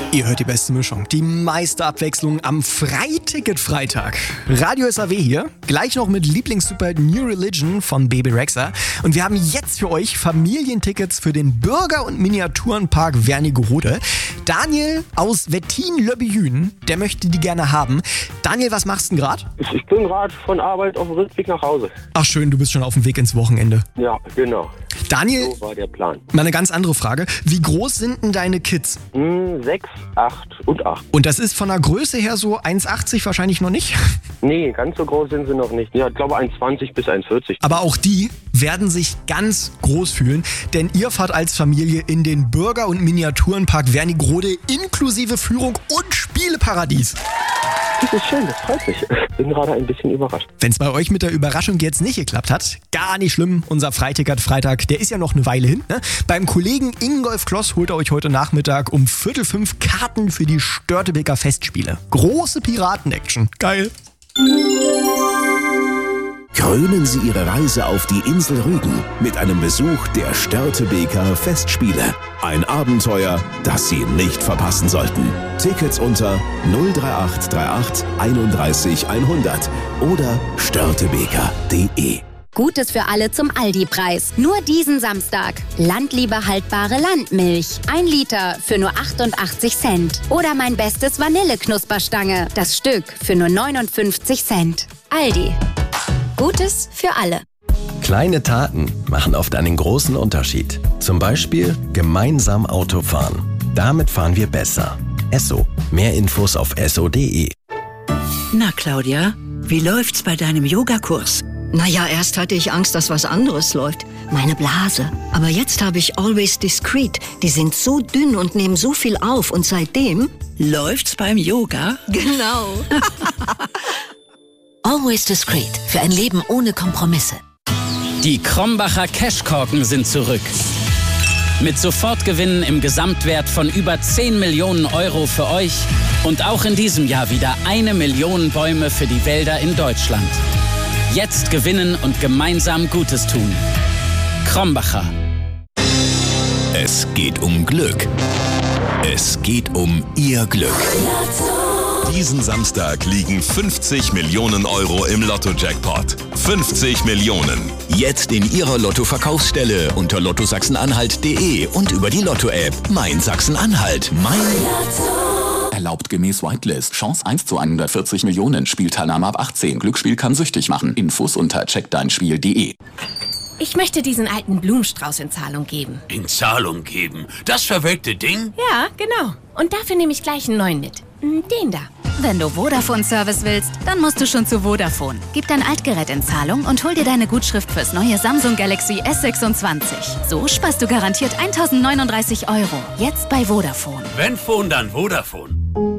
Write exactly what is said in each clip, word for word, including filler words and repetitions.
Ihr hört die beste Mischung, die meiste Abwechslung am Freiticket-Freitag. Radio S A W hier, gleich noch mit Lieblingssuper New Religion von Baby Rexha. Und wir haben jetzt für euch Familientickets für den Bürger- und Miniaturenpark Wernigerode. Daniel aus Wettin-Löbbejün, der möchte die gerne haben. Daniel, was machst du denn gerade? Ich bin gerade von Arbeit auf dem Rückweg nach Hause. Ach schön, du bist schon auf dem Weg ins Wochenende. Ja, genau. Daniel, So war der Plan. mal eine ganz andere Frage. Wie groß sind denn deine Kids? Hm, sechs, acht und acht. Und das ist von der Größe her so eins achtzig wahrscheinlich noch nicht? Nee, ganz so groß sind sie noch nicht. Ja, ich glaube eins zwanzig bis eins vierzig. Aber auch die werden sich ganz groß fühlen, denn ihr fahrt als Familie in den Bürger- und Miniaturenpark Wernigerode inklusive Führung und Spieleparadies. Das ist schön, das freut mich. Bin gerade ein bisschen überrascht. Wenn es bei euch mit der Überraschung jetzt nicht geklappt hat, gar nicht schlimm. Unser Freiticket-Freitag, der ist ja noch eine Weile hin. Ne? Beim Kollegen Ingolf Kloss holt er euch heute Nachmittag um Viertel fünf Karten für die Störtebeker Festspiele. Große Piraten-Action. Geil. Krönen Sie Ihre Reise auf die Insel Rügen mit einem Besuch der Störtebeker Festspiele. Ein Abenteuer, das Sie nicht verpassen sollten. Tickets unter null drei acht drei acht einunddreißig hundert oder störtebeker punkt de. Gutes für alle zum Aldi-Preis. Nur diesen Samstag. Landliebe haltbare Landmilch. Ein Liter für nur achtundachtzig Cent. Oder mein bestes Vanilleknusperstange. Das Stück für nur neunundfünfzig Cent. Aldi. Gutes für alle. Kleine Taten machen oft einen großen Unterschied. Zum Beispiel gemeinsam Auto fahren. Damit fahren wir besser. Esso. Mehr Infos auf esso punkt de. Na, Claudia, wie läuft's bei deinem Yogakurs? Naja, erst hatte ich Angst, dass was anderes läuft. Meine Blase. Aber jetzt habe ich Always Discreet. Die sind so dünn und nehmen so viel auf. Und seitdem... Läuft's beim Yoga? Genau. Always Discreet. Für ein Leben ohne Kompromisse. Die Krombacher Cashkorken sind zurück. Mit Sofortgewinnen im Gesamtwert von über zehn Millionen Euro für euch und auch in diesem Jahr wieder eine Million Bäume für die Wälder in Deutschland. Jetzt gewinnen und gemeinsam Gutes tun. Krombacher. Es geht um Glück. Es geht um Ihr Glück. Diesen Samstag liegen fünfzig Millionen Euro im Lotto-Jackpot. fünfzig Millionen. Jetzt in Ihrer Lotto-Verkaufsstelle unter lotto sachsen-anhalt punkt de und über die Lotto-App Mein Sachsen-Anhalt. Mein Lotto. Erlaubt gemäß Whitelist. Chance eins zu hundertvierzig Millionen. Spielteilnahme ab achtzehn. Glücksspiel kann süchtig machen. Infos unter check dein spiel punkt de. Ich möchte diesen alten Blumenstrauß in Zahlung geben. In Zahlung geben? Das verwelkte Ding? Ja, genau. Und dafür nehme ich gleich einen neuen mit. Den da. Wenn du Vodafone-Service willst, dann musst du schon zu Vodafone. Gib dein Altgerät in Zahlung und hol dir deine Gutschrift fürs neue Samsung Galaxy S sechsundzwanzig. So sparst du garantiert eintausendneununddreißig Euro. Jetzt bei Vodafone. Wenn Phone, dann Vodafone.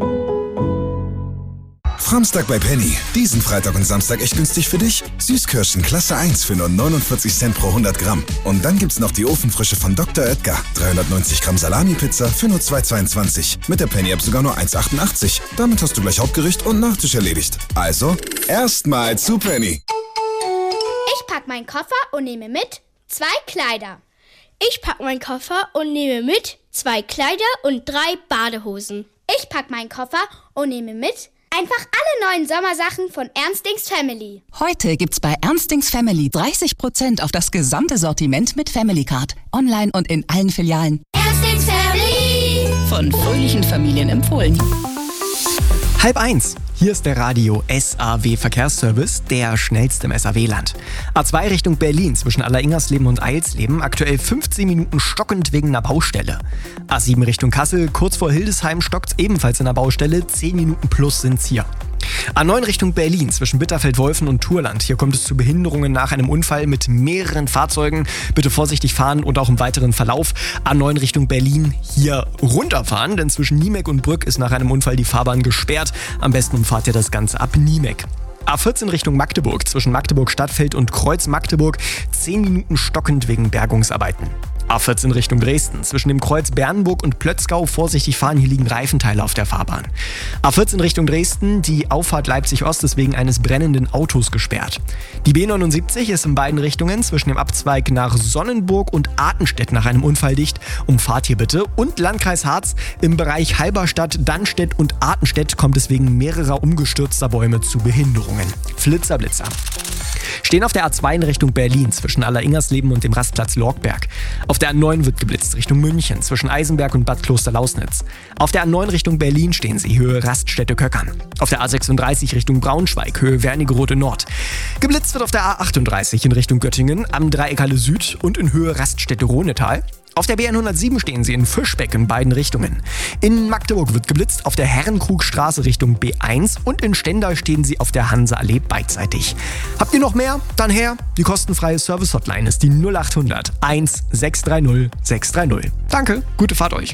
Samstag bei Penny. Diesen Freitag und Samstag echt günstig für dich. Süßkirschen Klasse eins für nur neunundvierzig Cent pro hundert Gramm. Und dann gibt's noch die Ofenfrische von Doktor Oetker. dreihundertneunzig Gramm Salami-Pizza für nur zwei zweiundzwanzig. Mit der Penny-App sogar nur eins achtundachtzig. Damit hast du gleich Hauptgericht und Nachtisch erledigt. Also, erstmal zu Penny. Ich pack meinen Koffer und nehme mit zwei Kleider. Ich pack meinen Koffer und nehme mit zwei Kleider und drei Badehosen. Ich pack meinen Koffer und nehme mit einfach alle neuen Sommersachen von Ernstings Family. Heute gibt's bei Ernstings Family dreißig Prozent auf das gesamte Sortiment mit Family Card. Online und in allen Filialen. Ernstings Family. Von fröhlichen Familien empfohlen. Halb eins. Hier ist der Radio S A W Verkehrsservice, der schnellste im S A W-Land. A zwei Richtung Berlin zwischen Alleringers-Leben und Eilsleben, aktuell fünfzehn Minuten stockend wegen einer Baustelle. A sieben Richtung Kassel, kurz vor Hildesheim stockt's ebenfalls in der Baustelle, zehn Minuten plus sind's hier. A neun Richtung Berlin zwischen Bitterfeld-Wolfen und Turland. Hier kommt es zu Behinderungen nach einem Unfall mit mehreren Fahrzeugen. Bitte vorsichtig fahren und auch im weiteren Verlauf. A neun Richtung Berlin hier runterfahren, denn zwischen Niemek und Brück ist nach einem Unfall die Fahrbahn gesperrt. Am besten umfahrt ihr das Ganze ab Niemek. A vierzehn Richtung Magdeburg zwischen Magdeburg-Stadtfeld und Kreuz Magdeburg. zehn Minuten stockend wegen Bergungsarbeiten. A vierzehn Richtung Dresden. Zwischen dem Kreuz Bernburg und Plötzgau vorsichtig fahren, hier liegen Reifenteile auf der Fahrbahn. A vierzehn Richtung Dresden, die Auffahrt Leipzig-Ost ist wegen eines brennenden Autos gesperrt. Die B neunundsiebzig ist in beiden Richtungen zwischen dem Abzweig nach Sonnenburg und Artenstedt nach einem Unfall dicht. Umfahrt hier bitte. Und Landkreis Harz im Bereich Halberstadt, Dannstedt und Artenstedt kommt es wegen mehrerer umgestürzter Bäume zu Behinderungen. Flitzer, Blitzer. Stehen auf der A zwei in Richtung Berlin zwischen Alleringersleben und dem Rastplatz Lorgberg. Auf der A neun wird geblitzt Richtung München zwischen Eisenberg und Bad Kloster-Lausnitz. Auf der A neun Richtung Berlin stehen sie, Höhe Raststätte-Köckern. Auf der A sechsunddreißig Richtung Braunschweig, Höhe Wernigerode Nord. Geblitzt wird auf der A achtunddreißig in Richtung Göttingen, am Dreieckhalle Süd und in Höhe Raststätte-Ronetal. Auf der B hundertsieben stehen sie in Fischbeck in beiden Richtungen. In Magdeburg wird geblitzt auf der Herrenkrugstraße Richtung B eins und in Stendal stehen sie auf der Hanseallee beidseitig. Habt ihr noch mehr? Dann her. Die kostenfreie Service-Hotline ist die null acht hundert eins sechs drei null sechs drei null. Danke, gute Fahrt euch.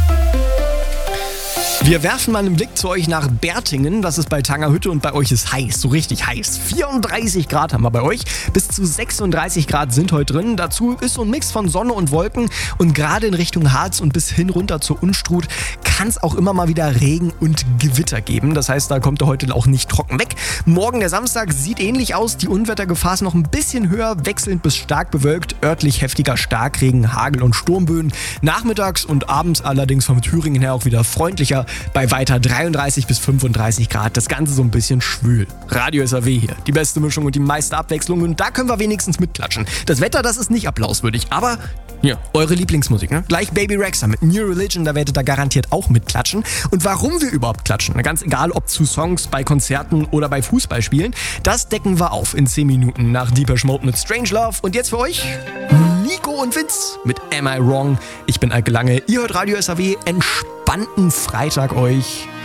Wir werfen mal einen Blick zu euch nach Bertingen. Das ist bei Tangerhütte und bei euch ist heiß, so richtig heiß. vierunddreißig Grad haben wir bei euch. Bis zu sechsunddreißig Grad sind heute drin. Dazu ist so ein Mix von Sonne und Wolken. Und gerade in Richtung Harz und bis hin runter zur Unstrut kann es auch immer mal wieder Regen und Gewitter geben. Das heißt, da kommt er heute auch nicht trocken weg. Morgen, der Samstag, sieht ähnlich aus. Die Unwettergefahr ist noch ein bisschen höher, wechselnd bis stark bewölkt. Örtlich heftiger Starkregen, Hagel und Sturmböen. Nachmittags und abends allerdings vom Thüringen her auch wieder freundlicher. Bei weiter dreiunddreißig bis fünfunddreißig Grad. Das Ganze so ein bisschen schwül. Radio S A W hier. Die beste Mischung und die meiste Abwechslung. Und da können wir wenigstens mitklatschen. Das Wetter, das ist nicht applauswürdig. Aber ja, eure Lieblingsmusik, ne? Gleich Baby Rexha mit New Religion, da werdet ihr garantiert auch mitklatschen. Und warum wir überhaupt klatschen, ganz egal ob zu Songs, bei Konzerten oder bei Fußballspielen, das decken wir auf in zehn Minuten nach Deepesh Mode mit Strange Love. Und jetzt für euch Nico und Vince mit Am I Wrong? Ich bin Alke Lange, ihr hört Radio S A W. Entspannten Freitag euch.